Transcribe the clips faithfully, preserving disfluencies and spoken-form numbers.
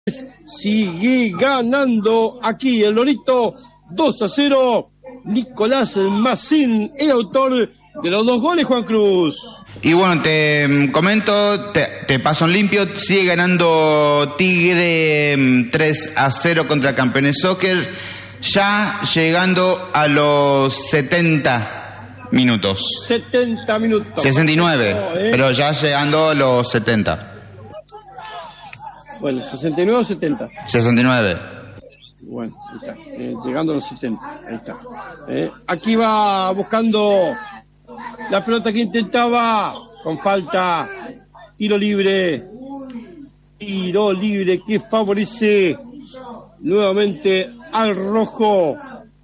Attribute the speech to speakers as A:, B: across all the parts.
A: Sigue ganando aquí el Lorito dos a cero. Nicolás Massín, el autor de los dos goles, Juan Cruz.
B: Y bueno, te comento, te, te paso en limpio, sigue ganando Tigre tres a cero contra Campeones Soccer, ya llegando a los setenta minutos.
A: setenta minutos.
B: sesenta y nueve, no, ¿eh? Pero ya llegando a los setenta.
A: Bueno, sesenta y nueve o setenta.
B: sesenta y nueve.
A: Bueno, ahí está, eh, llegando a los setenta, ahí está. Eh, aquí va buscando la pelota que intentaba, con falta, tiro libre, tiro libre que favorece nuevamente al rojo.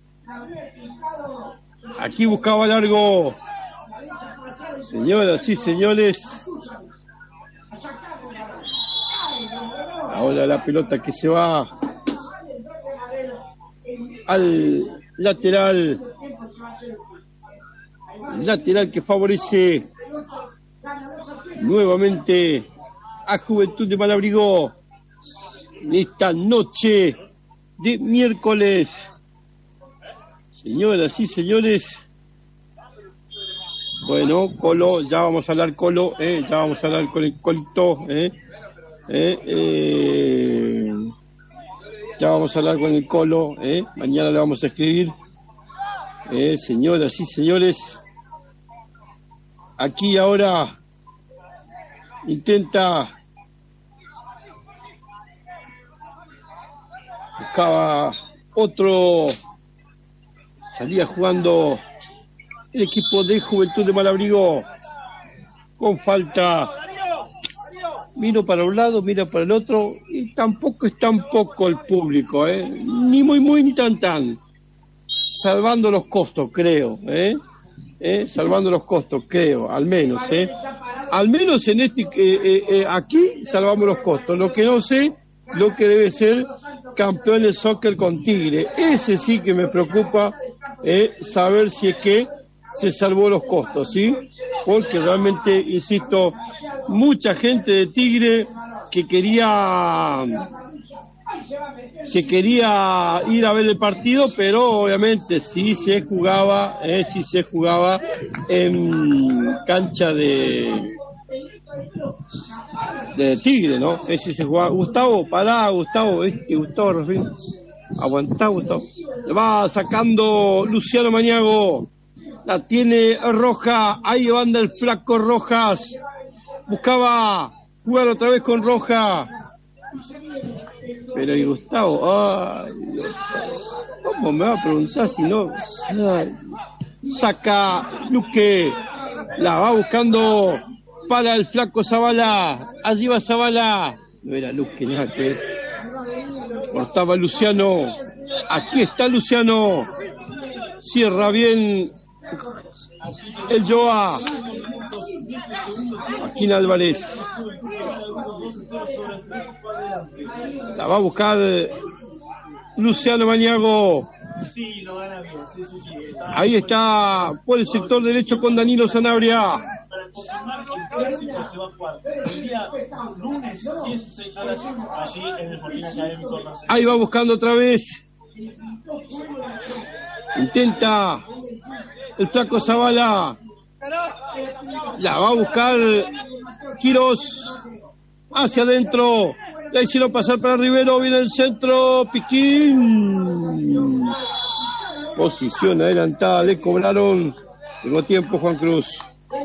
A: Aquí buscaba largo. Señoras y señores, ahora la pelota que se va al lateral, lateral que favorece nuevamente a Juventud de Malabrigo en esta noche de miércoles. Señoras y señores, bueno, Colo, ya vamos a hablar Colo, eh, ya vamos a hablar con el Colito, eh, eh, eh, ya vamos a hablar con el Colo, eh, mañana le vamos a escribir, eh, señoras y señores, aquí ahora intenta, buscaba otro, salía jugando el equipo de Juventud de Malabrigo con falta, miro para un lado, mira para el otro, y tampoco es tan poco el público, ¿eh? Ni muy muy ni tan tan, salvando los costos, creo, ¿eh? ¿Eh? Salvando los costos, creo, al menos, ¿eh? Al menos en este, eh, eh, eh, aquí salvamos los costos. Lo que no sé, lo que debe ser Campeones Soccer con Tigre, ese sí que me preocupa, eh, saber si es que se salvó los costos, ¿sí? Porque realmente, insisto, mucha gente de Tigre que quería que quería ir a ver el partido, pero obviamente sí se jugaba, eh, sí se jugaba en cancha de de Tigre, ¿no? Eh, sí se jugaba. Gustavo, pará, Gustavo, este Gustavo, Rafín, aguantá, Gustavo. Le va sacando Luciano Maniago. La tiene Roja, ahí anda el flaco Rojas, buscaba jugar otra vez con Roja, pero y Gustavo, ay Dios, ¿cómo me va a preguntar si no? Ay, saca Luque, la va buscando para el flaco Zavala, allí va Zavala, no era Luque, nada que ver, cortaba Luciano, aquí está Luciano, cierra bien el Joa, Joaquín Álvarez, la va a buscar Luciano Maniago, ahí está por el sector derecho con Danilo Sanabria, ahí va buscando otra vez, intenta el flaco Zavala, la va a buscar Quirós, hacia adentro, la hicieron pasar para Rivero, viene el centro, Piquín, posición adelantada, le cobraron, llegó tiempo Juan Cruz.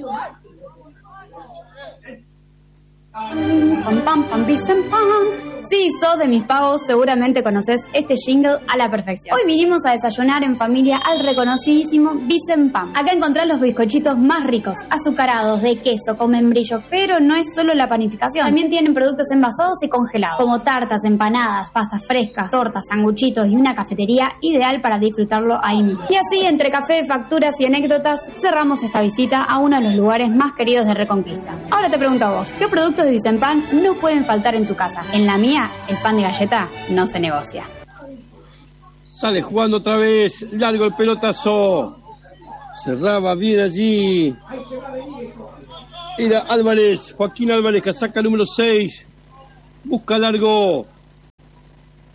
C: Pam, pam, pam, pam, pam. Si sos de mis pagos, seguramente conoces este jingle a la perfección. Hoy vinimos a desayunar en familia al reconocidísimo Vicen Pan. Acá encontrás los bizcochitos más ricos, azucarados, de queso, con membrillo, pero no es solo la panificación. También tienen productos envasados y congelados, como tartas, empanadas, pastas frescas, tortas, sanguchitos y una cafetería ideal para disfrutarlo ahí mismo. Y así, entre café, facturas y anécdotas, cerramos esta visita a uno de los lugares más queridos de Reconquista. Ahora te pregunto a vos, ¿qué productos de Vicen Pan no pueden faltar en tu casa? En la mía, el pan de galleta no se negocia.
A: Sale jugando otra vez, largo el pelotazo, cerraba bien allí, era Álvarez, Joaquín Álvarez, que saca el número seis, busca largo,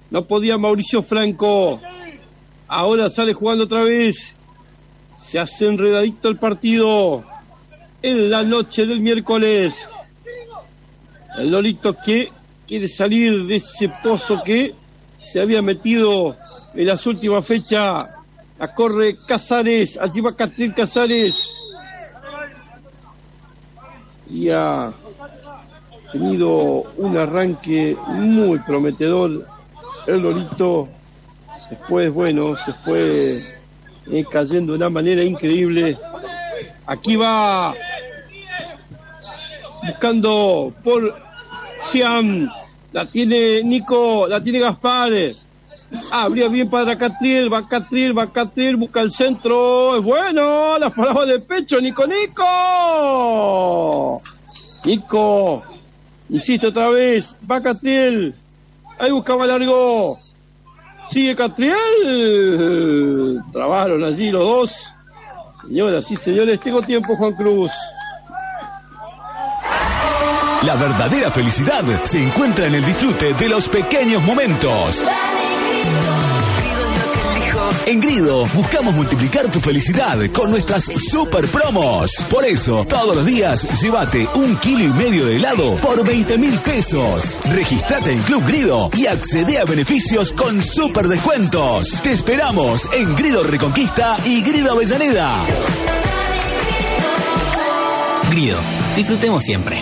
A: No podía Mauricio Franco. Ahora sale jugando otra vez. Se hace enredadito el partido en la noche del miércoles. El Lolito que quiere salir de ese pozo que se había metido en las últimas fechas. La corre Casares, allí va Catril Casares. Y ha tenido un arranque muy prometedor el Lolito. Después, bueno, se fue eh, cayendo de una manera increíble. Aquí va buscando por Siam. La tiene Nico, la tiene Gaspar. Abría bien para Catriel, va Catriel, va Catriel, busca el centro. Es bueno, la paraba de pecho, Nico, Nico. Nico, insiste otra vez, va Catriel. Ahí buscaba largo. Sigue Catriel. Trabajaron allí los dos. Señoras y señores, tengo tiempo, Juan Cruz.
D: La verdadera felicidad se encuentra en el disfrute de los pequeños momentos. En Grido buscamos multiplicar tu felicidad con nuestras super promos. Por eso, todos los días, llévate un kilo y medio de helado por veinte mil pesos. Registrate en Club Grido y accede a beneficios con super descuentos. Te esperamos en Grido Reconquista y Grido Avellaneda.
E: Grido, disfrutemos siempre.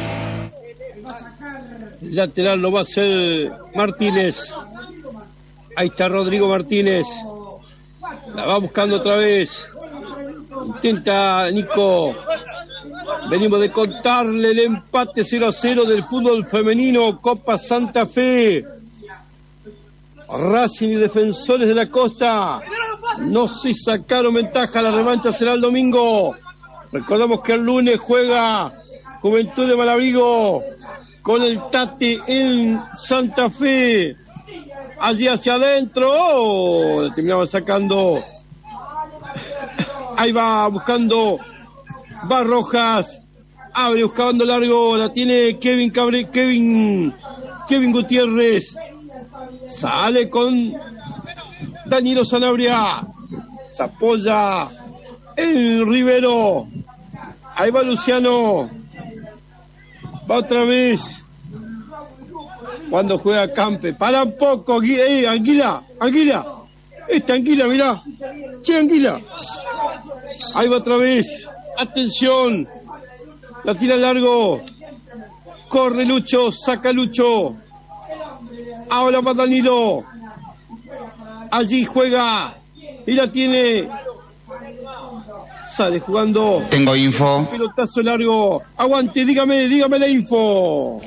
A: El lateral lo va a hacer Martínez. Ahí está Rodrigo Martínez. La va buscando otra vez. Intenta Nico. Venimos de contarle el empate cero a cero del fútbol femenino Copa Santa Fe. Racing y Defensores de la Costa no se sacaron ventaja. La revancha será el domingo. Recordamos que el lunes juega Juventud de Malabrigo con el Tate en Santa Fe. Allí hacia adentro, oh, terminaba sacando. Ahí va buscando, va Rojas, abre buscando largo, la tiene Kevin Cabre, Kevin, Kevin Gutiérrez, sale con Danilo Sanabria, se apoya el Rivero, ahí va Luciano, va otra vez. Cuando juega Campe, para un poco, eh, Anguila, Anguila, esta Anguila, mirá, che, Anguila, ahí va otra vez, atención, la tira largo, corre Lucho, saca Lucho, ahora va Danilo, allí juega, y la tiene, sale jugando,
B: tengo info,
A: pelotazo largo, aguante, dígame, dígame la info.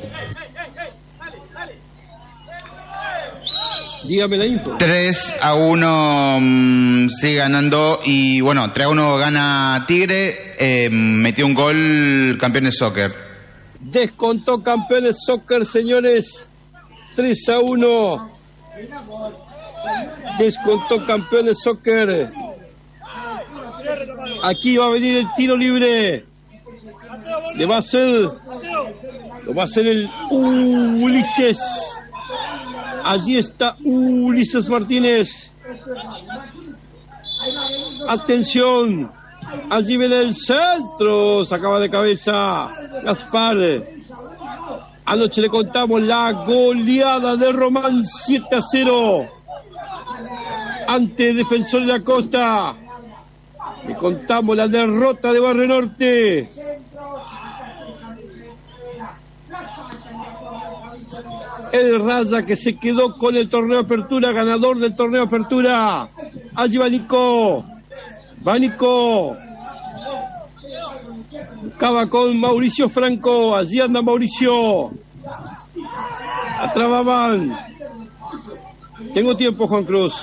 A: Dígame la info.
B: tres a uno mmm, sigue ganando y bueno, tres a uno gana Tigre, eh, metió un gol Campeones Soccer.
A: Descontó Campeones Soccer, señores, tres a uno. Descontó Campeones Soccer. Aquí va a venir el tiro libre. Le va a hacer, lo va a hacer el Ulises. Allí está Ulises Martínez. Atención. Allí viene el centro. Sacaba de cabeza Gaspar. Anoche le contamos la goleada de Román siete a cero ante Defensor de la Costa. Le contamos la derrota de Barrio Norte. El Raya que se quedó con el torneo Apertura, ganador del torneo Apertura. Allí va Nico. Va Nico. Acaba con Mauricio Franco. Allí anda Mauricio. Atrababan. Tengo tiempo, Juan Cruz.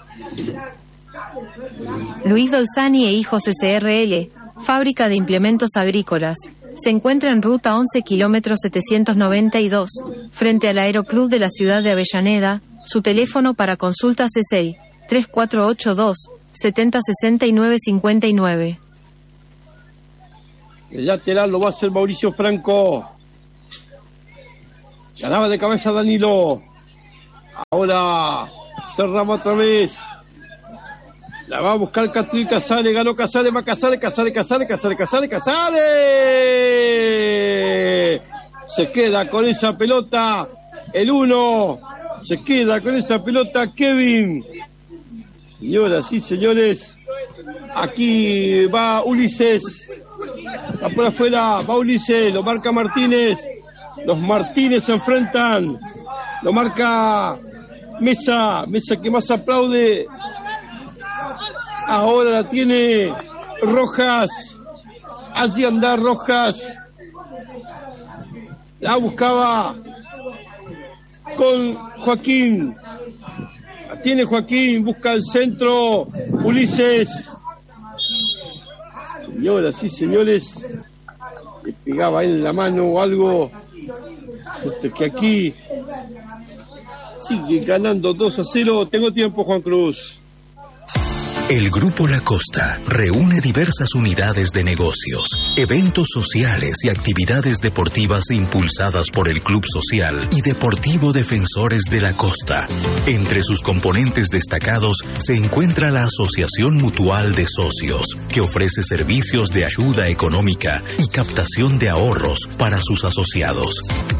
F: Luis Dolzani e Hijos S R L, fábrica de implementos agrícolas. Se encuentra en ruta once kilómetros setecientos noventa y dos, frente al Aeroclub de la ciudad de Avellaneda. Su teléfono para consultas es seis tres cuatro ocho dos siete cero seis nueve cinco nueve.
A: El lateral lo va a hacer Mauricio Franco. Ganaba de cabeza Danilo. Ahora cerramos otra vez. La va a buscar Catril Casares, ganó Casares, va Casares, Casares, Casares, Casares, Casares, Casares. Se queda con esa pelota el uno, se queda con esa pelota Kevin. Señoras y señores, aquí va Ulises, va por afuera, va Ulises, lo marca Martínez, los Martínez se enfrentan, lo marca Mesa, Mesa que más aplaude. Ahora la tiene Rojas. Allí anda Rojas. La buscaba con Joaquín. La tiene Joaquín. Busca el centro. Ulises. Señoras y señores. Le pegaba en la mano o algo. Hasta que aquí sigue ganando dos a cero. Tengo tiempo, Juan Cruz.
G: El Grupo La Costa reúne diversas unidades de negocios, eventos sociales y actividades deportivas impulsadas por el Club Social y Deportivo Defensores de la Costa. Entre sus componentes destacados se encuentra la Asociación Mutual de Socios, que ofrece servicios de ayuda económica y captación de ahorros para sus asociados.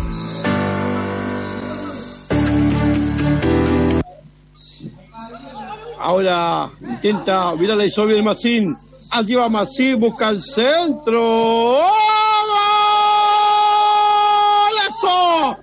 A: Ahora intenta virar la Isobel Macín. Allí va Macín, busca el centro. ¡Golazo!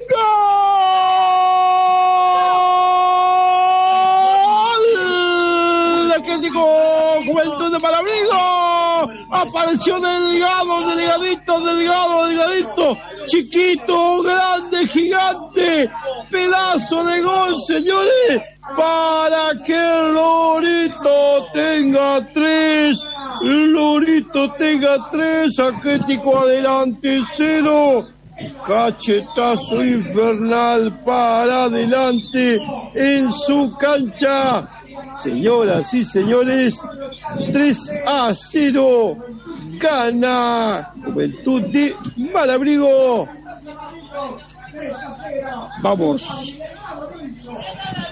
A: ¡Gol! Atlético Juventud de Malabrigo. Apareció Delgado, delgadito, delgado, delgadito. Chiquito, grande, gigante. Pedazo de gol, señores. Para que el Lorito tenga tres, el Lorito tenga tres, Atlético adelante cero, cachetazo infernal para adelante en su cancha. Señoras y señores, tres a cero, gana Juventud de Malabrigo. Vamos.